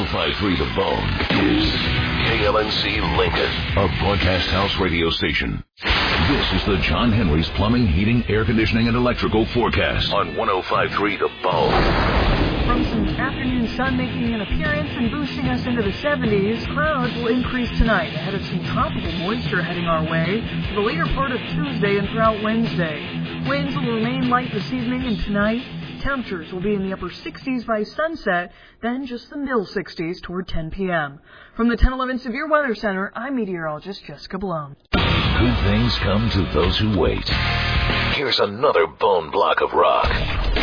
105.3 The Bone is KLNC Lincoln, a broadcast house radio station. This is the John Henry's Plumbing, Heating, Air Conditioning, and Electrical forecast on 105.3 The Bone. From some afternoon sun making an appearance and boosting us into the 70s, clouds will increase tonight ahead of some tropical moisture heading our way for the later part of Tuesday and throughout Wednesday. Winds will remain light this evening and tonight. Temperatures will be in the upper 60s by sunset, then just the middle 60s toward 10 p.m. From the 1011 Severe Weather Center, I'm meteorologist Jessica Blum. Good things come to those who wait. Here's another bone block of rock.